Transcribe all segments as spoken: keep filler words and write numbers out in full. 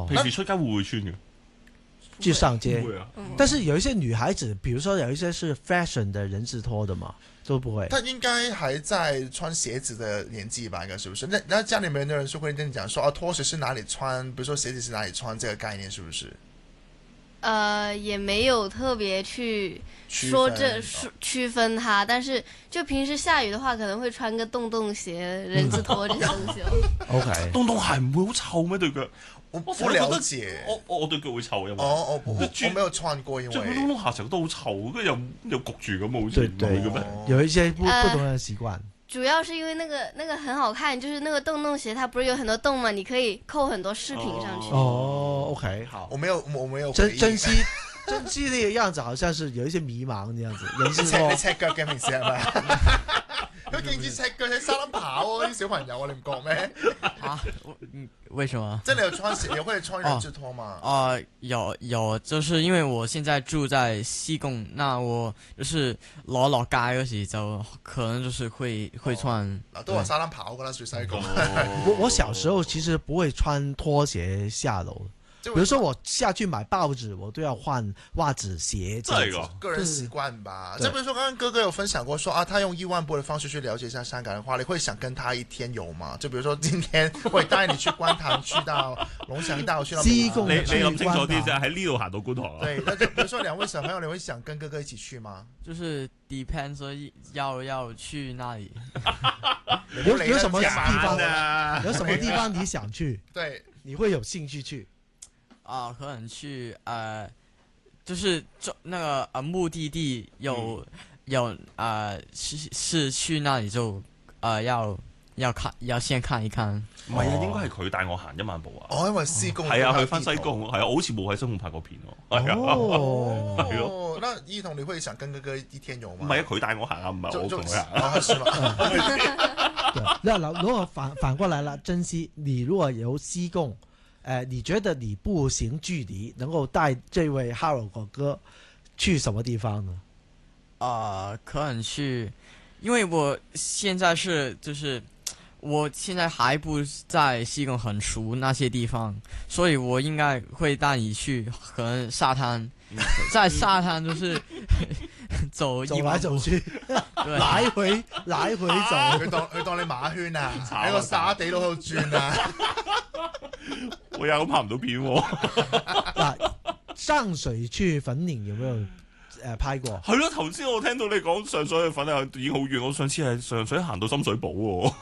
平時出街會唔會穿嘅？ 去上街， 會啊。 但是有一些女孩子，比如說有一些是 fashion 的人字拖的嘛，都不會。 他應該還在穿鞋子的年紀吧？應該是不是？那那家裏面的人是會跟你講說啊，拖鞋是哪裡穿？比如說鞋子是哪裡穿？這個概念是不是？ 呃，也沒有特別去說這區區分它，但是就平時下雨的話，可能會穿個洞洞鞋、人字拖這些東西。 OK， 洞洞鞋唔會好臭咩對腳？ 我不了解， 我我我對腳會臭因為。 哦哦，我我沒有穿過，因為着個洞洞鞋成日都好臭，跟住又又焗住咁，好似對唔係嘅咩？ 有一些不不同的習慣。 主要是因為那個那個很好看，就是那個洞洞鞋，它不是有很多洞嘛，你可以扣很多飾品上去。 哦 ，OK，好。 我沒有，我沒有。 珍珍惜珍惜那個樣子，好像是有一些迷茫這樣子。人字拖， 你赤腳嘅平時係咪？佢勁似赤腳喺沙灘跑喎，啲小朋友啊，你唔覺咩？ 啊，嗯，為什麼？ 真的有穿鞋，也會穿人字拖嗎？ 啊、呃，有有，就是因為我現在住在西貢，那我就是攞落街嗰時就可能就是會會穿。 嗱、哦，都話沙灘跑噶啦，住西貢。 我我小時候其實不會穿拖鞋下樓。比如說我下去買報紙，我都要換襪子、鞋子。 這個個人習慣吧。就比如說，剛剛哥哥有分享過說，說啊，他用一萬步的方式去了解一下香港的話，你會想跟他一天遊嗎？就比如說今天會帶你去觀塘，去到龍翔道，去到西貢。 你你諗清楚啲啫，喺呢度行到觀塘。 對，那就比如說兩位小朋友，你會想跟哥哥一起去嗎？ 就是 depends 說要要去哪裡。 有有什麼地方啊？ 有什麼地方你想去？ 對， 你會有興趣去？ 啊，可能去呃，就是那個呃目的地有、嗯、有呃是是去那裡就呃要要看要先看一看。 唔係啊，應該係佢帶我行一萬步啊。 哦，因為西貢係啊，去翻西貢係啊，我好似冇喺西貢拍過片咯。係啊， 哦， 係咯。 那依彤你會想跟哥哥一天遊嗎？ 唔係啊，佢帶我行啊，唔係我同佢行。 啊，是嗎？ 那如果反反過來了，珍惜你如果由西貢。呃，你覺得你步行距離能夠帶這位 Harold 哥哥去什麼地方呢？ 啊、呃，可能去，因為我現在是就是我現在還不在西貢很熟那些地方，所以我應該會帶你去可能沙灘，在沙灘就是走走來走去，來回來回走， 佢當佢當你馬圈啊，喺個沙地度喺度轉啊。 我又拍唔到片喎。 嗱，上水去粉嶺有冇有誒拍過？ 係咯，頭先我聽到你講上水去粉嶺已經好遠，我上次係上水行到深水埗喎。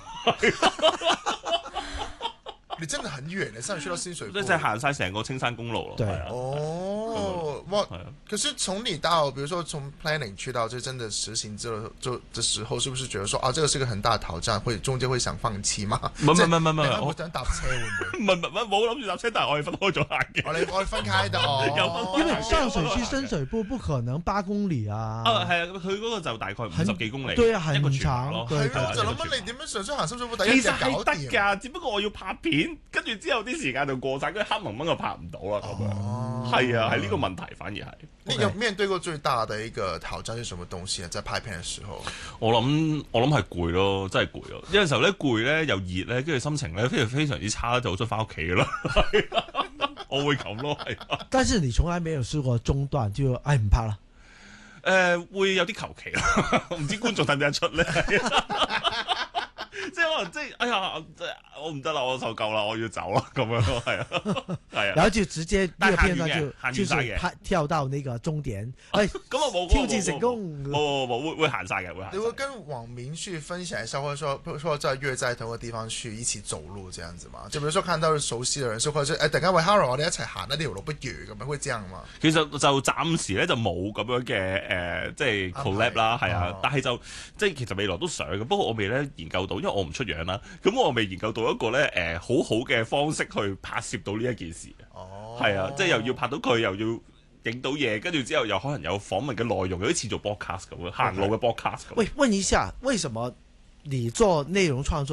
你真的很遠嘅，上去到深水埗， 即係行晒成個青山公路咯。 對， 哦，哇！可是從你到，比如說從 planning 去到，就真的實行之後，就的時候，是不是覺得說啊，這個是個很大的挑戰，會中間會想放棄嗎？ 唔係唔係唔係唔係， 我想搭車會唔會？ 唔係唔係，冇諗住搭車，但係我哋分開咗行嘅。 我哋我哋分開的哦， 因為上水去深水埗不可能八公里啊。 啊，係啊，佢嗰個就大概五十幾公里， 對啊， 一個很長咯。 係咯，就諗緊你點樣上水行深水埗第一日搞得㗎，只不過我要拍片，跟住之後啲時間就過晒，跟住黑蒙蒙就拍唔到啦咁樣。係啊，係呢個問題反而係。 你有面對過最大的一個挑戰係什麼東西啊？在拍片嘅時候， 我諗我諗係攰咯，真係攰咯。有陣時候咧攰咧又熱咧，跟住心情咧非常非常之差，就好想翻屋企噶啦。我會咁咯，係。 但是你從來沒有試過中斷，就唉唔拍啦。 誒、呃，會有啲求其啦，唔知觀眾睇唔睇得出咧。即係可能即係，哎呀，即係我唔得啦，我受夠啦，我要走啦，咁樣咯，係啊，係啊。 然後就直接呢個片段就就是拍跳到那個終點，哎， 咁啊冇挑戰成功， 冇冇冇會會行晒嘅，會行。 你會跟網民去分享一下，或者說，譬如說在約在同個地方去一起走路，這樣子嘛？就比如說看到熟悉的人，或者誒，突然間喂 Harold，我哋一齊行一條路，不如咁樣，會這樣嘛？ 其實就暫時咧就冇咁樣嘅誒，即係 collab 啦，係啊，但係就即係其實未來都想嘅，不過我未咧研究到，因為我唔出樣啦，咁我未研究到一個咧誒、呃、好好嘅方式去拍攝到呢一件事。哦，係啊，即係又要拍到佢，又要影到嘢，跟住之後又可能有訪問嘅內容，有啲似做 podcast 咁樣，行路嘅 podcast 咁。 喂，問一下，為什麼你做內容創作者，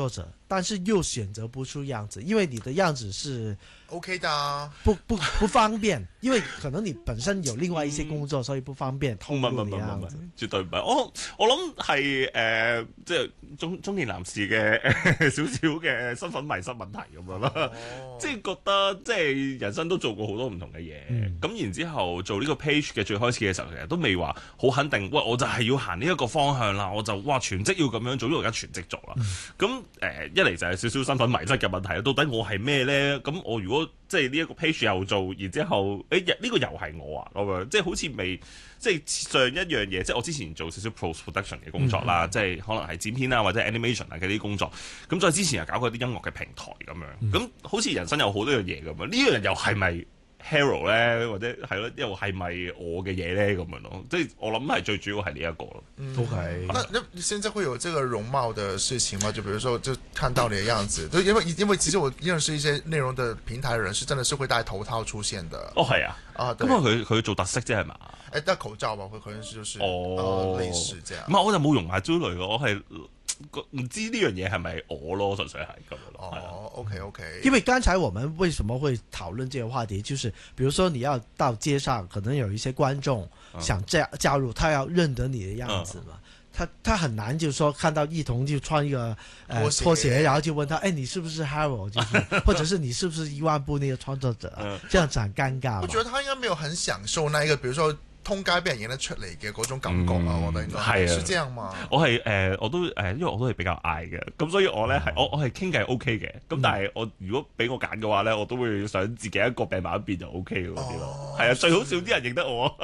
但是又選擇不出樣子，因為你的樣子是 OK 的啊， 不不不方便，因為可能你本身有另外一些工作，所以不方便透露你樣子。 絕對唔係，我我諗係誒，即係中中年男士嘅少少嘅身份迷失問題咁樣啦。 哦、 即係覺得即係人生都做過好多唔同嘅嘢，咁、嗯、然之後做呢個 page 嘅最開始嘅時候，其實都未話好肯定，喂，我就係要行呢一個方向啦，我就哇全職要咁樣做，因為而家全職做啦。咁誒、嗯呃、一嚟就係少少身份迷失嘅問題，到底我係咩咧？咁我如果即係呢一個 page 又做，然之後誒呢、欸呢個又係我啊咁樣，即係好似未即係上一樣嘢，即係我之前做少少 post production 嘅工作啦，嗯、即係可能係剪片啊或者 animation 啊嘅啲工作。咁再之前又搞過啲音樂嘅平台咁樣，咁、嗯、好似人生有好多樣嘢咁樣，呢樣又係咪 hero 咧，或者係咯，又係咪我嘅嘢咧咁樣咯？即係我諗係最主要係呢一個咯。 嗯、 OK。 那那你現在會有這個容貌的事情嗎？就比如說，就看到你的樣子，就因為因為其實我認識一些內容的平台人，是真的是會戴頭套出現的。 哦，係啊。啊，咁啊，佢佢做特色啫係嘛？誒， 戴口罩吧，佢可能就是哦， 類似這樣。 唔係，我就冇容埋焦慮嘅，我係。唔知呢樣嘢係咪我咯，純粹係咁樣咯。 哦 ，OK OK。 因為剛才我們為什麼會討論這個話題，就是比如說你要到街上，可能有一些觀眾想加加入，他要認得你的樣子嘛，嗯、他他很難就是說看到一彤就穿一個呃拖鞋，拖鞋然後就問他，哎，你是不是 Harold？ 就是或者是你是不是億萬部那個創作者？嗯、這樣子很尷尬。我覺得他應該沒有很享受那一個，比如說。通街俾人影得出嚟嘅嗰種感覺啊，嗯、我覺得應該係啊，係這樣嘛。 我係誒、呃，我都誒、呃，因為我都係比較嗌嘅，咁所以我咧係、嗯、我我係傾偈 O K 嘅，咁、嗯、但係我如果俾我揀嘅話咧，我都會想自己一個病埋一邊就 O K 嗰啲咯。係啊，最好少啲人認得我。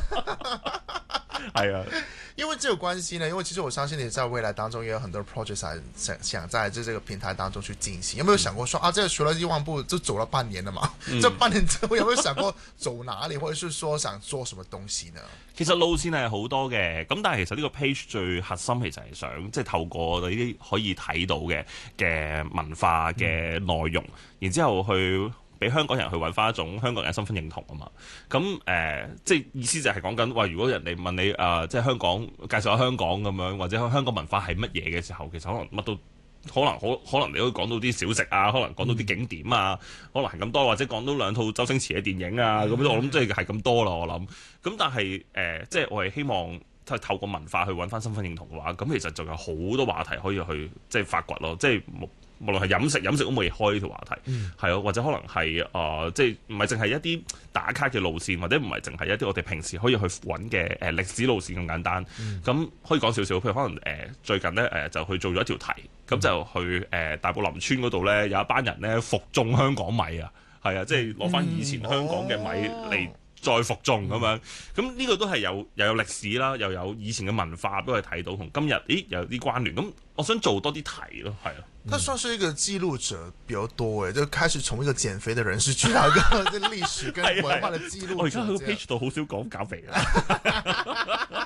係啊。 因為這個關係呢，因為其實我相信你在未來當中也有很多 project 想想在這這個平台當中去進行，有沒有想過說啊，這個除了億萬部就走了半年了嘛？嗯、這半年之後有沒有想過走哪裡，或者是說想做什麼東西呢？ 其實路線係好多嘅，咁但係其實呢個 page 最核心其實係想即係透過我哋呢啲可以睇到嘅嘅文化嘅內容，嗯、然之後去。俾香港人去揾翻一種香港人身份認同啊嘛，咁誒、呃，即係意思就係講緊話，如果人哋問你啊、呃，即係香港介紹下香港咁樣，或者香港文化係乜嘢嘅時候，其實可能乜都可能可可能你可以講到啲小食啊，可能講到啲景點啊，嗯、可能係咁多，或者講到兩套周星馳嘅電影啊，咁、嗯、我諗即係係咁多啦，我諗。咁但係誒、呃，即係我係希望即係透過文化去揾翻身份認同嘅話，咁其實就有好多話題可以去即係發掘咯，即係無論係飲食，飲食都未開呢條話題，係咯、嗯，或者可能係誒、呃，即係唔係淨係一啲打卡嘅路線，或者唔係淨係一啲我哋平時可以去揾嘅誒歷史路線咁簡單。咁、嗯、可以講少少，譬如可能誒、呃、最近咧誒、呃、就去做咗一條題，咁、嗯、就去誒、呃、大埔林村嗰度咧有一班人咧服種香港米啊，係啊，即係攞翻以前香港嘅米嚟。嗯哦再服眾咁樣，咁呢個都係有又有歷史啦，又有以前嘅文化俾我哋睇到，同今日咦有啲關聯。咁我想做多啲題咯，係啊。 他算是一個記錄者比較多誒，就開始從一個減肥的人士去到一個歷史跟文化的記錄者。 我而家喺個 page 度好少講減肥啦。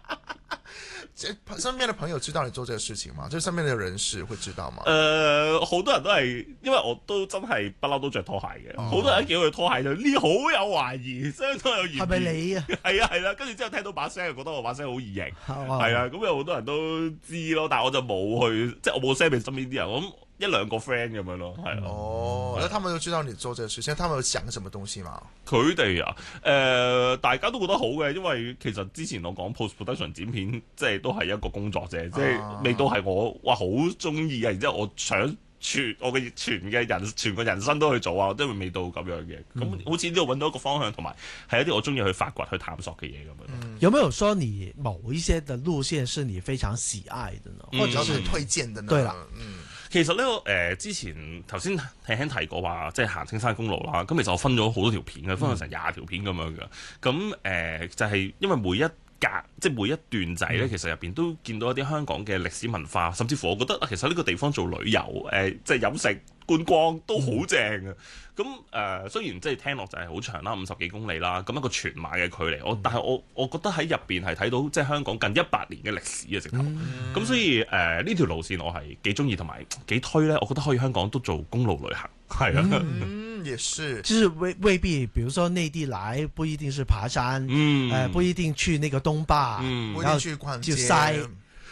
身邊的朋友知道你做這個事情嗎？就身邊的人士會知道嗎？ 誒、呃，好多人都係，因為我都真係不嬲都着拖鞋嘅，好、哦、多人見到佢拖鞋就呢好有懷疑，相當有疑。係咪你啊？ 係啊係啦，跟住之後聽到把聲，又覺得我把聲好異型，係啊，咁有好多人都知咯，但係我就冇去，即係我冇 send 俾身邊啲人，我諗一兩個 friend 咁樣咯，係啊。 哦，那他們都知道你做這個事情，他們有講什麼東西嗎？ 佢哋啊，誒、呃，大家都覺得好嘅，因為其實之前我講 post production 剪片，即係都係一個工作啫，即係未到係我哇好中意啊，然之後我想全我嘅全嘅人全個人生都去做啊，都未到咁樣嘅。咁、嗯、好似呢度揾到一個方向，同埋係一啲我中意去發掘、去探索嘅嘢咁樣。嗯、有沒有說你某一些嘅路線是你非常喜愛的呢？ 或者是推薦的呢？ 對啦， 嗯。 其實呢，誒、呃、之前頭先輕輕提過話，即係行青山公路啦。咁其實我分咗好多條片嘅，分咗成廿條片咁樣嘅。咁誒、呃、就係、是、因為每一格，即係每一段仔咧，其實入邊都見到一啲香港嘅歷史文化，甚至乎我覺得啊，其實呢個地方做旅遊，誒、呃、即係飲食觀光都好正嘅。咁誒、呃、雖然即係聽落就係好長啦，五十幾公里啦，咁一個全馬嘅距離，我但係我我覺得喺入邊係睇到即係香港近一百年嘅歷史嘅直頭。咁、嗯、所以誒呢、呃、條路線我係幾中意同埋幾推咧，我覺得可以香港都做公路旅行，係啊。 嗯，也是， 就是未未必，比如說內地來不一定是爬山，嗯，誒、呃、不一定去那個東壩，嗯， 不一定去逛街。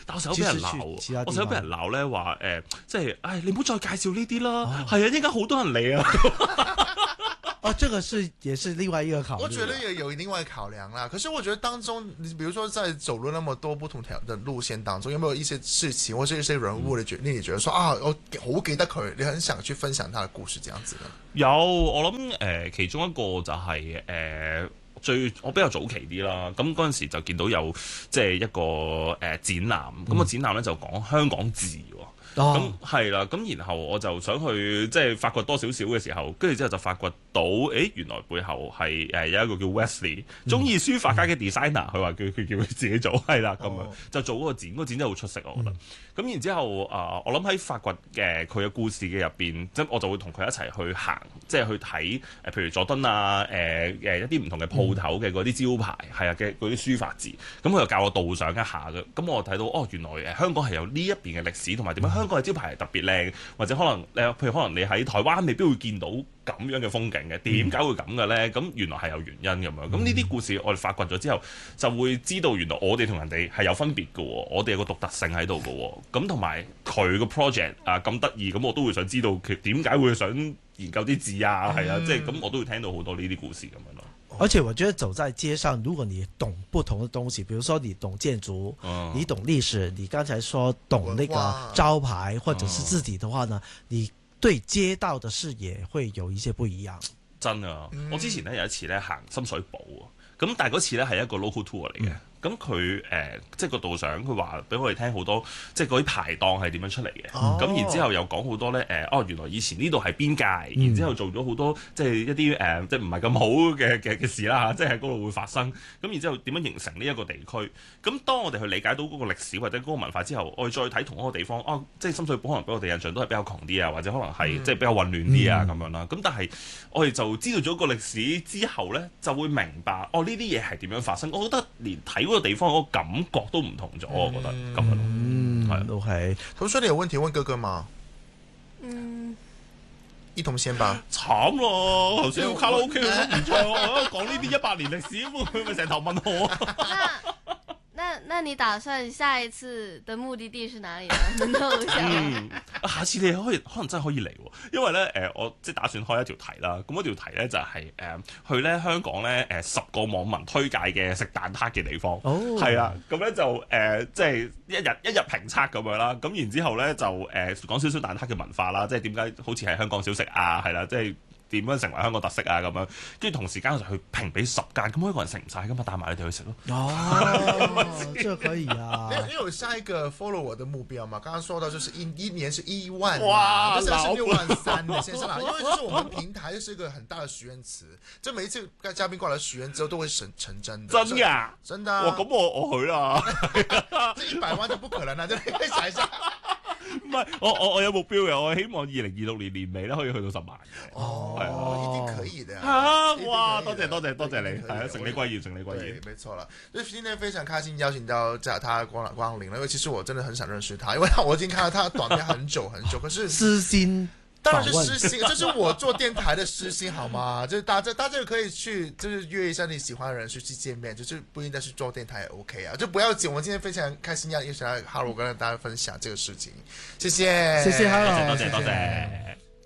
但我成日都俾人鬧其他地方我成日都俾人鬧咧話誒，即係唉你唔好再介紹呢啲啦， 哦係啊，應該好多人嚟啊。 哦，這個是也是另外一個考慮。 我覺得也有另外考量啦。可是我覺得當中，你比如說在走了那麼多不同條的路線當中，有沒有一些事情或者一些人物，你覺令你覺得說啊，我好記得佢，你很想去分享他的故事，這樣子呢？ 有，我諗誒、呃，其中一個就係、是、誒、呃、最我比較早期啲啦。咁嗰陣時就見到有即係一個誒、呃、展覽，咁、嗯、個展覽咧就講香港字喎。咁係啦，咁然後我就想去即係發掘多少少嘅時候，跟住之後就發掘到，誒原來背後係誒有一個叫 Wesley 中意書法家嘅 designer，佢話叫佢叫佢自己做，係啦咁樣就做嗰個展，嗰、嗰個展真係好出色，我覺得。咁、嗯、然之後啊、呃，我諗喺發掘嘅佢嘅故事嘅入邊，即我就會同佢一齊去行，即係去睇誒，譬如佐敦啊，誒、呃、誒一啲唔同嘅鋪頭嘅嗰啲招牌，係啊嘅嗰啲書法字，咁佢又教我導賞一下嘅，咁我睇到哦，原來誒香港係有呢一邊嘅歷史，同埋點樣香港嘅招牌係特別靚，或者可能誒，譬如可能你喺台灣未必會見到咁樣嘅風景嘅，點解會咁嘅咧？咁原來係有原因咁樣。咁呢啲故事我哋發掘咗之後，就會知道原來我哋同人哋係有分別嘅，我哋有個獨特性喺度嘅。咁同埋佢個 project 啊咁得意，咁我都會想知道佢點解會想研究啲字啊，係啊，即係咁我都會聽到好多呢啲故事咁樣咯。 而且我覺得走在街上，如果你懂不同的東西，比如說你懂建築， 嗯、 你懂歷史，你剛才說懂那個招牌或者是字體的話呢，嗯、你對街道的視野會有一些不一樣。 真啊！ 嗯、 我之前咧有一次咧行深水埗，咁但係嗰次咧係一個 local tour 嚟嘅。嗯咁佢誒即係個導賞，佢話俾我哋聽好多，即係嗰啲排檔係點樣出嚟嘅。咁、哦、然之後又講好多咧誒，哦原來以前呢度係邊界，嗯、然之後做咗好多即係一啲誒、呃、即係唔係咁好嘅嘅嘅事啦嚇，即係喺嗰度會發生。咁然之後點樣形成呢一個地區？咁當我哋去理解到嗰個歷史或者嗰個文化之後，我哋再睇同一個地方，哦即係深水埗可能俾我哋印象都係比較窮啲啊，或者可能係、嗯、即係比較混亂啲啊咁樣啦。咁但係我哋就知道咗個歷史之後咧，就會明白哦呢啲嘢係點樣發生。我覺得連睇嗰個地方嗰個感覺都唔同咗，我覺得咁樣咯。 嗯，係 OK。 同學，你有問題問哥哥嗎？ 嗯， 一同先吧。 慘咯，頭先個卡拉 OK 佢都唔唱，我喺度講呢啲一百年歷史，佢咪成頭問號啊！ 那那你打算下一次的目的地是哪裡呢？能透露一下嗎？ 嗯，下次你可以可能真係可以嚟喎，因為咧誒、呃，我即係打算開一條題啦。咁嗰條題咧就係、是、誒、呃、去咧香港咧誒、呃、十個網民推介嘅食蛋撻嘅地方。哦，係啊，咁咧就誒、呃、即係一日一日評測咁樣啦。咁然之後咧就誒、呃、講少少蛋撻嘅文化啦，即係點解好似係香港小食啊，係啦，即係。點樣成為香港特色啊咁樣，跟住同時間就去評俾十間，咁每一個人食唔晒噶嘛，帶埋你哋去食咯。 哦，這可以啊！ 你有下一個 follow 我的目標嘛？剛剛說到就是一一年是一萬， 哇， 現在是六萬三的線上啦，因為就是我們平台就是一個很大的許願池，就每一次嘉賓過來許願之後都會成成真的。 真噶？ 真的、啊。 哇，咁我我去啦。 這一百萬就不可能啦，就你可以想一下。 唔係，我我我有目標嘅，我希望二零二六年年尾咧可以去到十萬。 哦，係啊，一定可以的。 啊，哇，多謝多謝多謝你，係啊，承你貴言，承你貴言。 沒錯啦，所以今天非常開心邀請到在他光光臨了，因為其實我真的很想認識他，因為我已經看到他的短片很久很久，可是私心。 當然是私心，這是我做電台的私心，好嗎？就是大家，大家可以去，就是約一下你喜歡的人去去見面，就是不應該是做電台也 OK 啊，就不要緊。我們今天非常開心要邀請到 Harold 跟大家分享這個事情，謝謝， 謝謝 Harold， 多謝多謝。